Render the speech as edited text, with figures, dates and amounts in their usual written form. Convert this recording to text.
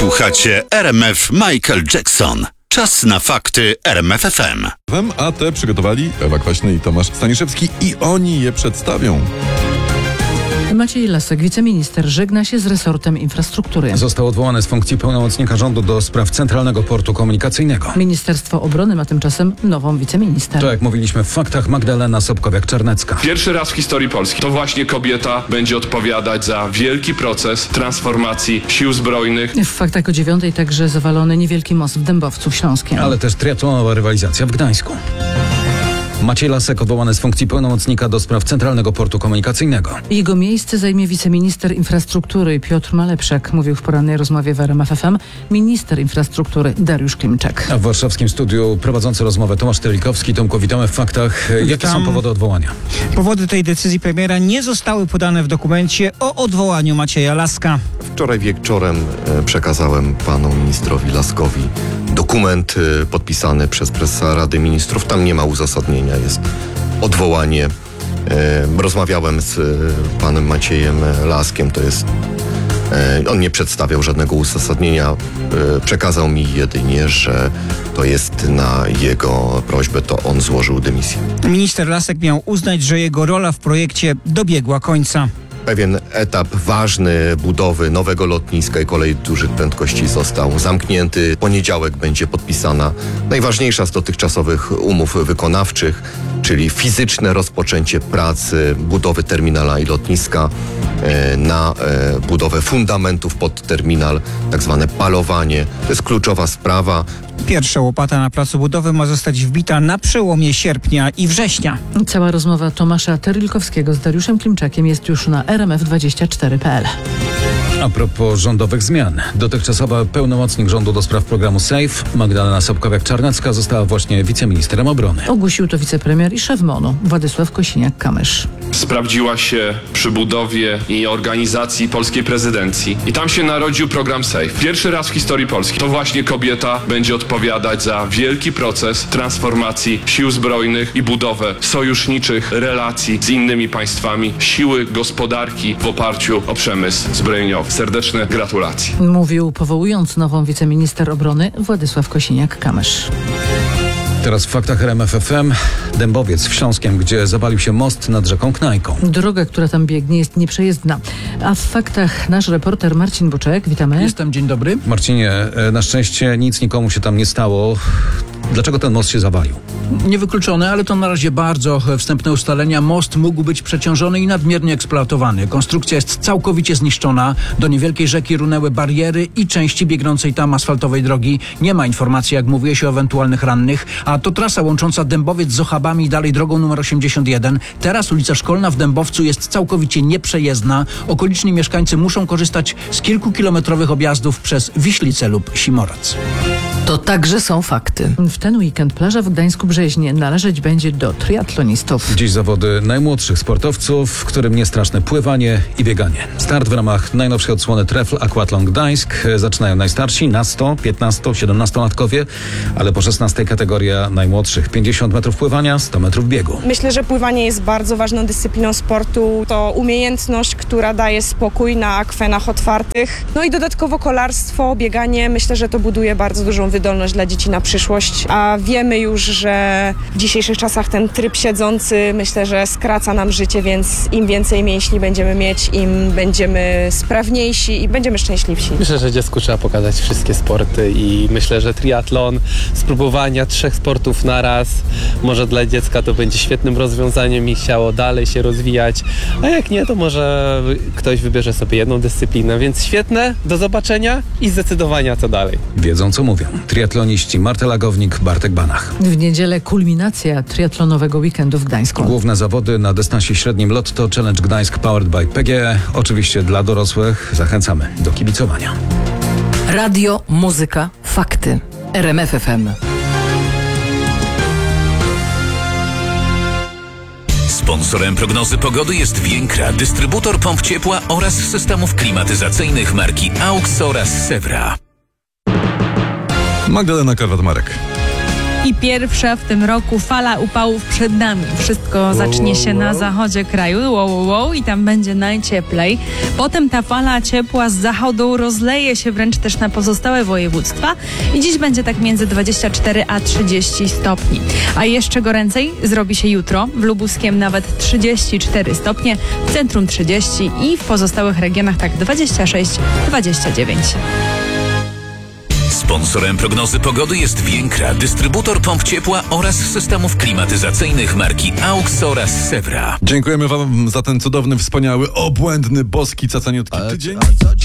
Słuchacie RMF Michael Jackson. Czas na fakty RMF FM. A te przygotowali Ewa Kwaśny i Tomasz Staniszewski i oni je przedstawią. Maciej Lasek, wiceminister, żegna się z resortem infrastruktury. Został odwołany z funkcji pełnomocnika rządu do spraw Centralnego Portu Komunikacyjnego. Ministerstwo Obrony ma tymczasem nową wiceminister. To jak mówiliśmy w faktach, Magdalena Sobkowiak-Czarnecka. Pierwszy raz w historii Polski to właśnie kobieta będzie odpowiadać za wielki proces transformacji sił zbrojnych. W faktach o 9:00 także zawalony niewielki most w Dębowcu Śląskiem. Ale też triatlonowa rywalizacja w Gdańsku. Maciej Lasek odwołany z funkcji pełnomocnika do spraw Centralnego Portu Komunikacyjnego. Jego miejsce zajmie wiceminister infrastruktury Piotr Malepszak, mówił w porannej rozmowie w RMF FM minister infrastruktury Dariusz Klimczak. A w warszawskim studiu prowadzący rozmowę Tomasz Tylikowski. Tomku, witamy w faktach. Jakie są powody odwołania? Powody tej decyzji premiera nie zostały podane w dokumencie o odwołaniu Macieja Laska. Wczoraj wieczorem przekazałem panu ministrowi Laskowi dokument podpisany przez prezesa Rady Ministrów. Tam nie ma uzasadnienia, jest odwołanie. Rozmawiałem z panem Maciejem Laskiem, on nie przedstawiał żadnego uzasadnienia. Przekazał mi jedynie, że to jest na jego prośbę, to on złożył dymisję. Minister Lasek miał uznać, że jego rola w projekcie dobiegła końca. Pewien etap ważny budowy nowego lotniska i kolei dużych prędkości został zamknięty. W poniedziałek będzie podpisana najważniejsza z dotychczasowych umów wykonawczych, czyli fizyczne rozpoczęcie pracy budowy terminala i lotniska na budowę fundamentów pod terminal, tak zwane palowanie. To jest kluczowa sprawa. Pierwsza łopata na placu budowy ma zostać wbita na przełomie sierpnia i września. Cała rozmowa Tomasza Tylikowskiego z Dariuszem Klimczakiem jest już na rmf24.pl. A propos rządowych zmian. Dotychczasowa pełnomocnik rządu do spraw programu SAFE, Magdalena Sobkowiak-Czarnecka, została właśnie wiceministrem obrony. Ogłosił to wicepremier i szef MON-u Władysław Kosiniak-Kamysz. Sprawdziła się przy budowie i organizacji polskiej prezydencji. I tam się narodził program SAFE. Pierwszy raz w historii Polski to właśnie kobieta będzie odpowiadać za wielki proces transformacji sił zbrojnych i budowę sojuszniczych relacji z innymi państwami, siły gospodarki w oparciu o przemysł zbrojeniowy. Serdeczne gratulacje. Mówił, powołując nową wiceminister obrony Władysław Kosiniak-Kamysz. Teraz w faktach RMF FM. Dębowiec w Śląskiem, gdzie zawalił się most nad rzeką Knajką. Droga, która tam biegnie, jest nieprzejezdna. A w faktach nasz reporter Marcin Buczek. Witamy. Jestem, dzień dobry. Marcinie, na szczęście nic nikomu się tam nie stało. Dlaczego ten most się zawalił? Niewykluczone, ale to na razie bardzo wstępne ustalenia. Most mógł być przeciążony i nadmiernie eksploatowany. Konstrukcja jest całkowicie zniszczona. Do niewielkiej rzeki runęły bariery i części biegnącej tam asfaltowej drogi. Nie ma informacji, jak mówiło się, o ewentualnych rannych. A to trasa łącząca Dębowiec z Ochabami i dalej drogą numer 81. Teraz ulica Szkolna w Dębowcu jest całkowicie nieprzejezdna. Okoliczni mieszkańcy muszą korzystać z kilkukilometrowych objazdów przez Wiślicę lub Simorac. To także są fakty. W ten weekend plaża w Gdańsku-Brzeźnie należeć będzie do triatlonistów. Dziś zawody najmłodszych sportowców, w którym niestraszne pływanie i bieganie. Start w ramach najnowszej odsłony Trefl Aquathlon Gdańsk. Zaczynają najstarsi na 100, 15, 17-latkowie, ale po 16 kategoria najmłodszych 50 metrów pływania, 100 metrów biegu. Myślę, że pływanie jest bardzo ważną dyscypliną sportu. To umiejętność, która daje spokój na akwenach otwartych. No i dodatkowo kolarstwo, bieganie. Myślę, że to buduje bardzo dużą wydolność dla dzieci na przyszłość, a wiemy już, że w dzisiejszych czasach ten tryb siedzący, myślę, że skraca nam życie, więc im więcej mięśni będziemy mieć, im będziemy sprawniejsi i będziemy szczęśliwsi. Myślę, że dziecku trzeba pokazać wszystkie sporty i myślę, że triatlon, spróbowania 3 sportów naraz, może dla dziecka to będzie świetnym rozwiązaniem i chciało dalej się rozwijać, a jak nie, to może ktoś wybierze sobie jedną dyscyplinę, więc świetne, do zobaczenia i zdecydowania co dalej. Wiedzą, co mówią. Triatloniści Marta Lagownik, Bartek Banach. W niedzielę kulminacja triatlonowego weekendu w Gdańsku. Główne zawody na dystansie średnim Lotto Challenge Gdańsk Powered by PGE. Oczywiście dla dorosłych. Zachęcamy do kibicowania. Radio, muzyka, fakty. RMF FM. Sponsorem prognozy pogody jest Więkra, dystrybutor pomp ciepła oraz systemów klimatyzacyjnych marki AUX oraz Sewra. Magdalena Karwat-Marek. I pierwsza w tym roku fala upałów przed nami. Wszystko zacznie się na zachodzie kraju, i tam będzie najcieplej. Potem ta fala ciepła z zachodu rozleje się wręcz też na pozostałe województwa i dziś będzie tak między 24 a 30 stopni. A jeszcze goręcej zrobi się jutro. W Lubuskiem nawet 34 stopnie, w centrum 30 i w pozostałych regionach tak 26-29. Sponsorem prognozy pogody jest Więkra, dystrybutor pomp ciepła oraz systemów klimatyzacyjnych marki AUX oraz Sewra. Dziękujemy wam za ten cudowny, wspaniały, obłędny, boski, cacaniutki tydzień.